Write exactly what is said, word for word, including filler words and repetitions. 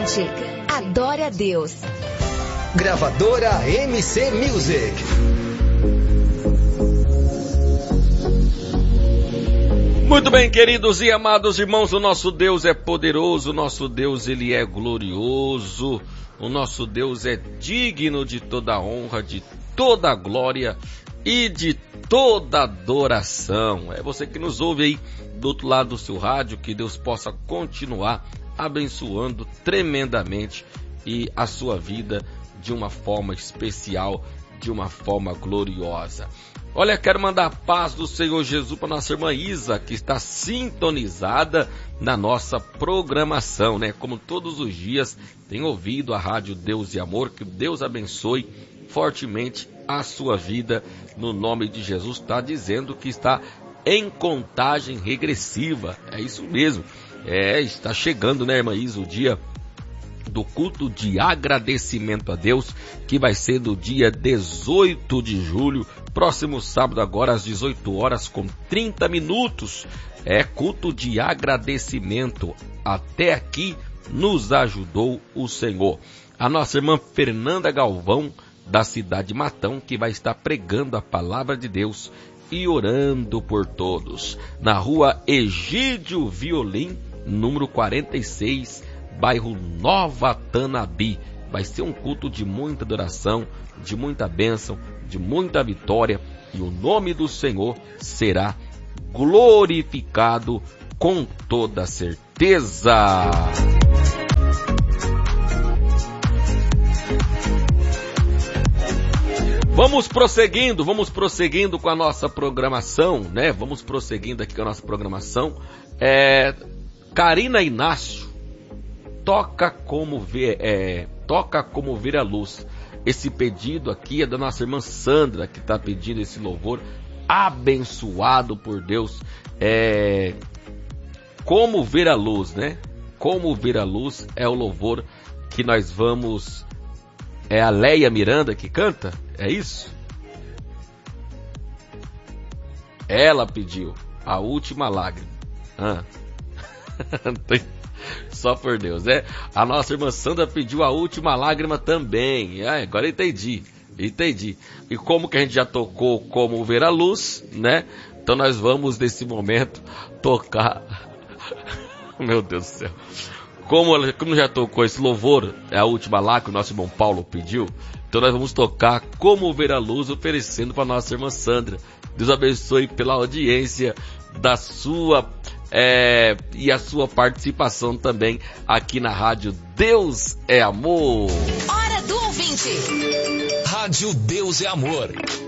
Cante, adore a Deus. Gravadora M C Music. Muito bem, queridos e amados irmãos, o nosso Deus é poderoso, o nosso Deus ele é glorioso, o nosso Deus é digno de toda honra, de toda glória e de toda adoração. É você que nos ouve aí do outro lado do seu rádio, que Deus possa continuar abençoando tremendamente e a sua vida de uma forma especial, de uma forma gloriosa. Olha, quero mandar a paz do Senhor Jesus para nossa irmã Isa, que está sintonizada na nossa programação, né? Como todos os dias tem ouvido a Rádio Deus e Amor, que Deus abençoe fortemente a sua vida, no nome de Jesus. Está dizendo que está em contagem regressiva, é isso mesmo, é, está chegando, né, irmã Isa, o dia do culto de agradecimento a Deus, que vai ser no dia dezoito de julho, próximo sábado agora às dezoito horas com trinta minutos, é culto de agradecimento. Até aqui nos ajudou o Senhor. A nossa irmã Fernanda Galvão, da cidade de Matão, que vai estar pregando a palavra de Deus e orando por todos, na rua Egídio Violim, número quarenta e seis, bairro Nova Tanabi. Vai ser um culto de muita adoração, de muita bênção, de muita vitória, e o nome do Senhor será glorificado com toda certeza. Vamos prosseguindo, vamos prosseguindo com a nossa programação, né? Vamos prosseguindo aqui com a nossa programação. É, Karina Inácio, toca como ver, é, toca como ver a luz. Esse pedido aqui é da nossa irmã Sandra, que está pedindo esse louvor abençoado por Deus. É, como ver a luz, né? Como ver a luz é o louvor que nós vamos... É a Leia Miranda que canta? É isso? Ela pediu a última lágrima. Ah. Só por Deus, né? A nossa irmã Sandra pediu a última lágrima também. Ah, agora entendi, entendi. E como que a gente já tocou Como Ver a Luz, né? Então nós vamos nesse momento tocar... Meu Deus do céu. Como, como já tocou esse louvor, é a última lá que o nosso irmão Paulo pediu, então nós vamos tocar Como Ver a Luz, oferecendo para nossa irmã Sandra. Deus abençoe pela audiência da sua é, e a sua participação também aqui na rádio Deus é Amor. Hora do ouvinte. Rádio Deus é Amor.